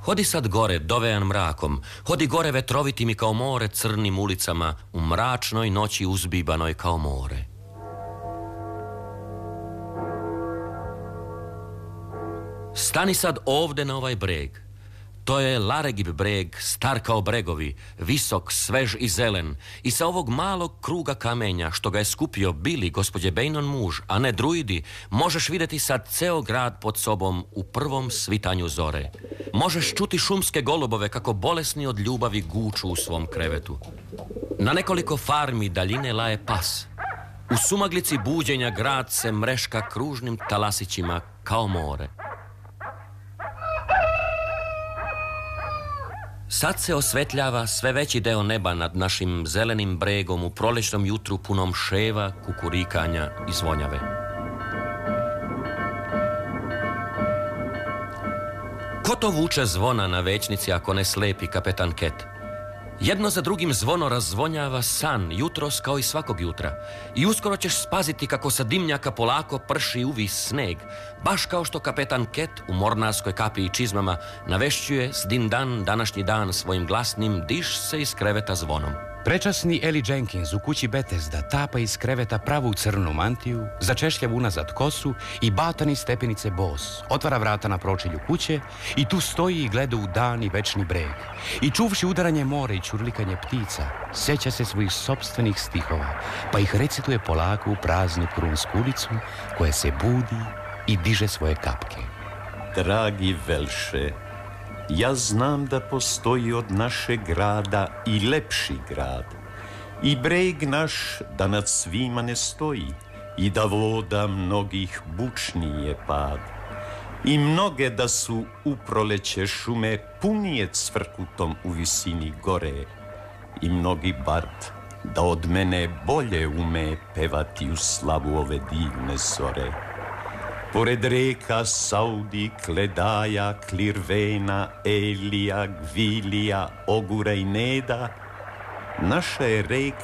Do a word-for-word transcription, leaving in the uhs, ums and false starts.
Hodi sad gore, dovejan mrakom, hodi gore vetrovitim i kao more crnim ulicama, u mračnoj noći uzbibanoj kao more. Stani sad ovde na ovaj breg. To je Laregib breg, star kao bregovi, visok, svež i zelen, i sa ovog malog kruga kamenja, što ga je skupio Bili, gospođe Bejnon muž, a ne druidi, možeš vidjeti sad ceo grad pod sobom u prvom svitanju zore. Možeš čuti šumske golubove kako bolesni od ljubavi guču u svom krevetu. Na nekoliko farmi daljine laje pas. U sumaglici buđenja grad se mreška kružnim talasićima kao more. Sad se osvetljava sve veći deo neba nad našim zelenim bregom u prolećnom jutru punom ševa, kukurikanja i zvonjave. Ko to vuče zvona na većnici ako ne slepi kapetan Ket? Jedno za drugim zvono razvonjava san, jutros kao i svakog jutra. I uskoro ćeš spaziti kako sa dimnjaka polako prši uvis sneg, baš kao što kapetan Ket u mornarskoj kapi i čizmama navešćuje s din dan današnji dan svojim glasnim diš se iz kreveta zvonom. Prečasni Eli Jenkins u kući Betesda tapa iz kreveta pravu crnu mantiju, začešljav unazad kosu i batani stepenice bos, otvara vrata na pročelju kuće i tu stoji i gleda u dan i večni breg. I čuvši udaranje mora i čurlikanje ptica, seća se svojih sopstvenih stihova, pa ih recituje polako u praznu krunsku ulicu koja se budi i diže svoje kapke. Dragi Velše, ja znam da postoji od našeg grada i lepši grad. I breg naš da nad svima ne stoji i da voda mnogih bučniji je pad. I mnoge da su u proleće šume punije cvrkutom u visini gore. I mnogi bard da od mene bolje ume pevati u slavu ove divne zore. Pored reka Saudi, Kledaja, Klirvena, Elija, Gvilija, Ogura i Neda, naša je reka